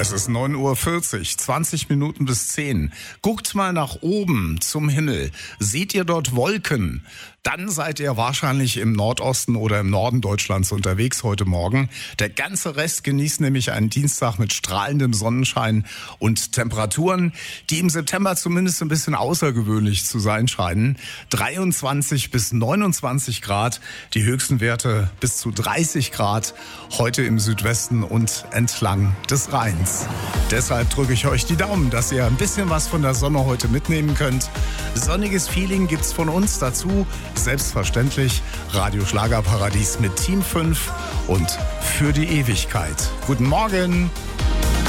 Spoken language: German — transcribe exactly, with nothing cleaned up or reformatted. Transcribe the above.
Es ist neun Uhr vierzig, zwanzig Minuten bis zehn. Guckt mal nach oben zum Himmel. Seht ihr dort Wolken? Dann seid ihr wahrscheinlich im Nordosten oder im Norden Deutschlands unterwegs heute Morgen. Der ganze Rest genießt nämlich einen Dienstag mit strahlendem Sonnenschein und Temperaturen, die im September zumindest ein bisschen außergewöhnlich zu sein scheinen. dreiundzwanzig bis neunundzwanzig Grad, die höchsten Werte bis zu dreißig Grad heute im Südwesten und entlang des Rheins. Deshalb drücke ich euch die Daumen, dass ihr ein bisschen was von der Sonne heute mitnehmen könnt. Sonniges Feeling gibt's von uns dazu. Selbstverständlich Radio Schlagerparadies mit Team fünf und für die Ewigkeit. Guten Morgen!